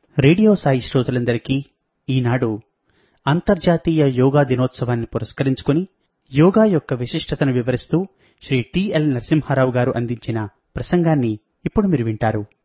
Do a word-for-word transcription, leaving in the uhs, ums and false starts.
Radio Sai శ్రోతలందరికీ ఈనాడు అంతర్జాతీయ యోగా దినోత్సవాన్ని పురస్కరించుకుని యోగా యొక్క విశిష్టతను వివరిస్తూ శ్రీ టిఎల్ నరసింహారావు గారు అందించిన ప్రసంగాన్ని ఇప్పుడు మీరు వింటారు.